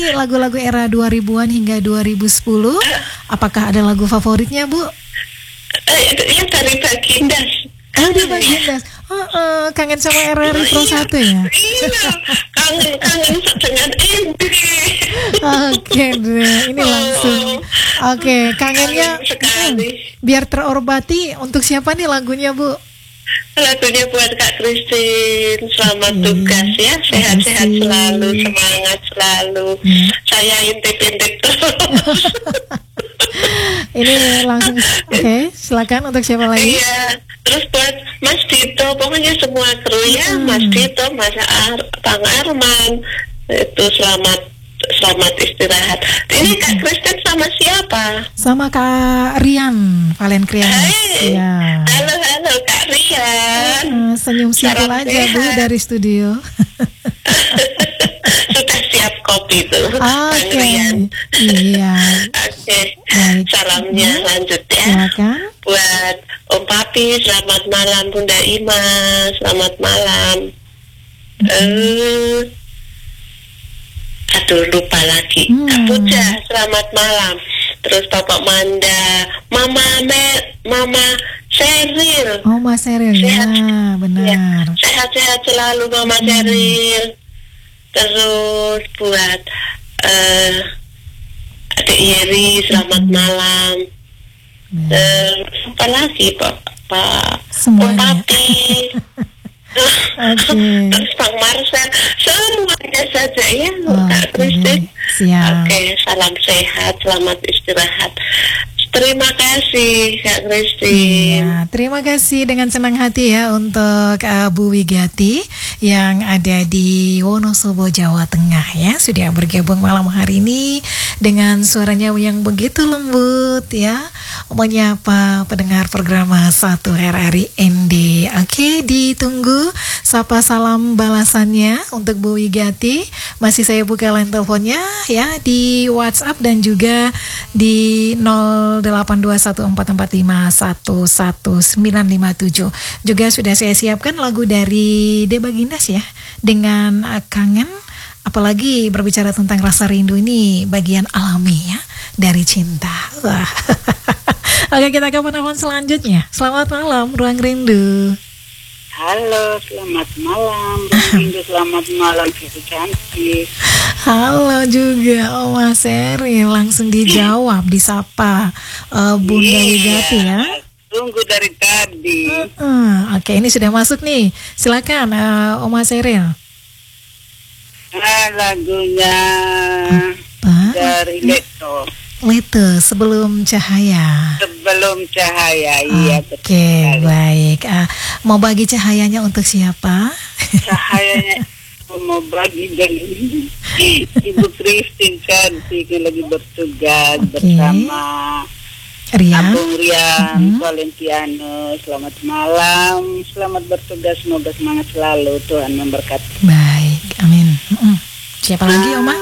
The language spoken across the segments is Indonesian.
lagu-lagu era 2000-an hingga 2010, apakah ada lagu favoritnya, Bu? Yang dari Bagindas. Di Bagindas. Kangen sama era Pro 1 ya? Iya, kangen dengan Indri. Oke deh, ini langsung. Oke, kangennya biar terobati. Untuk siapa nih lagunya, Bu? Lagunya buat Kak Christine. Selamat tugas ya, sehat-sehat selalu, semangat selalu. Saya intip-intip terus. Ini langsung. Oke, silakan untuk siapa lagi? Iya, terus buat Mas Dito, pokoknya semua kru ya, Mas Dito, Bang Arman, itu selamat istirahat. Ini Kak Kristen sama siapa? Sama Kak Rian, Valen Krian. Ya. Halo Kak Rian. Senyum simpel aja Bu dari studio. Sudah siap kopi tuh, Kak Rian. Iya. Oke. Salamnya lanjut ya. Silakan. Buat Om Papi, selamat malam. Bunda Ima, selamat malam. Aduh, lupa lagi. Kak Puja, selamat malam. Terus Bapak Manda, Mama Seril. Oh, Mas Seril, ya, benar. Ya, sehat-sehat selalu Mama Seril. Terus buat Adik Yeri, selamat malam. Apa lagi Pak semuanya. Papi. Terus Bang Marcel, semuanya saja ya Kak Christine. Siap. Oke, salam sehat, selamat istirahat. Terima kasih Kak Christine. Ya, terima kasih dengan senang hati ya untuk Bu Wigati yang ada di Wonosobo, Jawa Tengah ya. Sudah bergabung malam hari ini dengan suaranya yang begitu lembut ya, menyapa pendengar program 1 RRI ND. Oke, ditunggu sapa salam balasannya untuk Bu Wigati. Masih saya buka line teleponnya ya di WhatsApp dan juga di 082144511957. Juga sudah saya siapkan lagu dari De Bagindas ya, dengan Kangen. Apalagi berbicara tentang rasa rindu, ini bagian alami ya dari cinta. Wah. Oke, kita ke penelpon selanjutnya. Selamat malam, Ruang Rindu. Halo, selamat malam, Ruang Rindu. Selamat malam, Cici cantik. Halo juga Oma Seri, langsung dijawab, disapa Bunda Wigati ya. Tunggu dari tadi. Oke, ini sudah masuk nih. Silakan Oma Seril. Lagunya dari Leto. Leto, Sebelum Cahaya. Sebelum Cahaya, iya betul. Oke, baik. Mau bagi cahayanya untuk siapa? Cahayanya mau bagi dengan Ibu Christine cantik yang lagi bertugas bersama Rian. Abang Rian Valentiano. Selamat malam, selamat bertugas, semoga semangat selalu, Tuhan memberkati. Baik, amin. Siapa lagi Oma?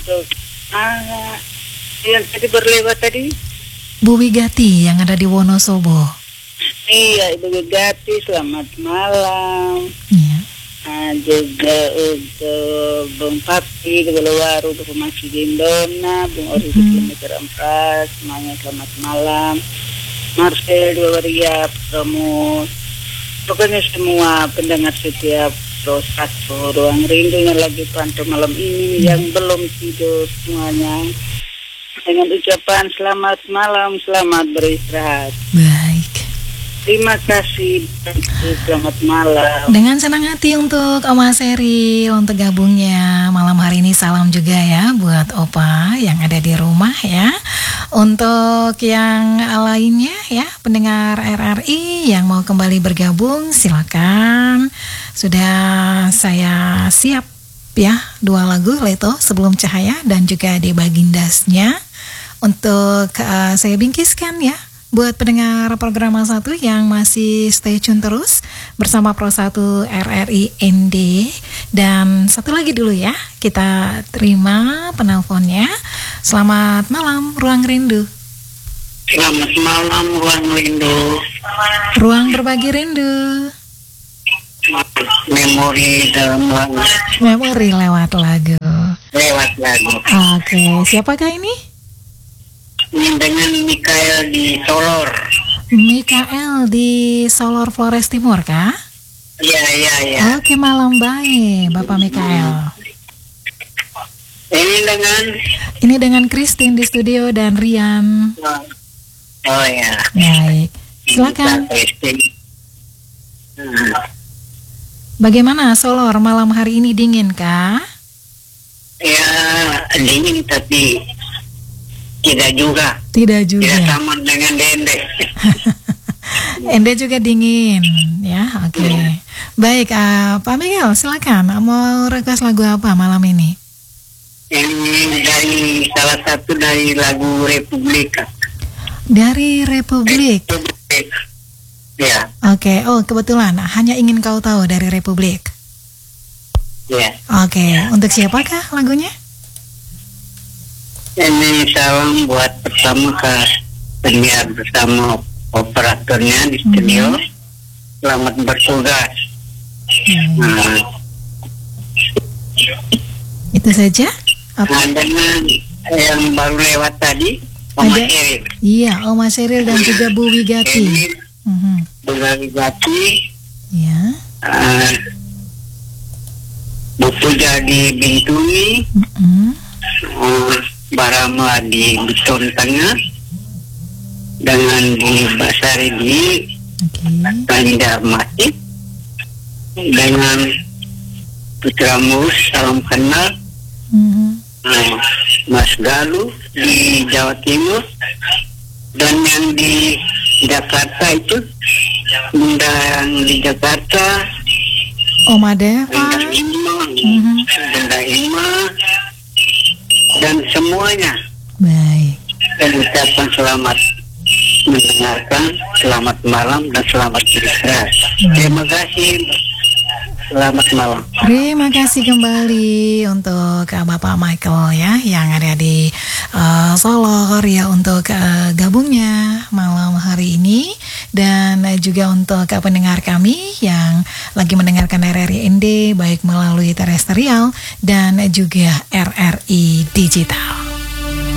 Yang tadi berlewat tadi Bu Wigati yang ada di Wonosobo. Iya, Ibu Wigati, selamat malam. Iya. Juga untuk Bung Papi, Kebeluwaru, Bung Masih Dindona, Bung Ori di kilometer 4, semuanya selamat malam. Marcel, Waria, Promo, pokoknya semua pendengar setiap satu Ruang Rindu yang lagi pantau malam ini, yang belum tidur semuanya, dengan ucapan selamat malam, selamat beristirahat. Baik. Terima kasih, selamat malam. Dengan senang hati untuk Oma Seri untuk gabungnya malam hari ini. Salam juga ya buat Opa yang ada di rumah ya. Untuk yang lainnya ya, pendengar RRI yang mau kembali bergabung, silakan. Sudah saya siap ya, 2 lagu Leto, Sebelum Cahaya dan juga De Bagindasnya untuk saya bingkiskan ya. Buat pendengar program 1 yang masih stay tune terus bersama Pro 1 RRI ND. Dan satu lagi dulu ya, kita terima penelponnya. Selamat malam, Ruang Rindu. Selamat malam, Ruang Rindu. Ruang berbagi rindu. memori dalam lagu. Memori lewat lagu. Lewat lagu. Oke, siapakah ini? Ini dengan Mikael di Solor. Mikael di Solor Flores Timur kah? Iya. Oke, malam baik Bapak Mikael. Ini dengan Christine di studio dan Rian. Oh ya. Baik, silakan. Hmm. Bagaimana Solor malam hari ini, dingin kah? Ya, dingin tapi tidak juga. Tidak juga. Tidak sama dengan Dende. Ende juga dingin, ya. Oke. Baik, Pak Miguel, silakan. Mau request lagu apa malam ini? Ini dari salah satu dari lagu Republik. Dari Republik. Ya. Oke. Oh, kebetulan hanya ingin kau tahu dari Republik. Ya. Oke. Untuk siapakah lagunya? Ini salam buat pertama ke penyiar bersama operatornya di studio. Selamat bertugas. Nah, itu saja? Apa? dengan yang baru lewat tadi, Oma Ada? Sheryl. Iya, Oma Sheryl dan juga Bu Wigati. Ini Bu Wigati, Ya. Bu Puja di Bintuni, Barama di Beton Tengah, dengan Bu Basari di Banjarmasin, dengan Putra Mus, salam kenal, Mas Galuh di Jawa Timur, dan yang di Jakarta itu, Bunda yang di Jakarta, Oma Deva. Bunda Ima, dan semuanya. Baik. Dan ucapan selamat mendengarkan, selamat malam, dan selamat beristirahat. Terima kasih. Selamat malam. Terima kasih kembali untuk Bapak Michael ya yang ada di Solor ya untuk gabungnya malam hari ini, dan juga untuk pendengar kami yang lagi mendengarkan RRI ND baik melalui terestrial dan juga RRI digital.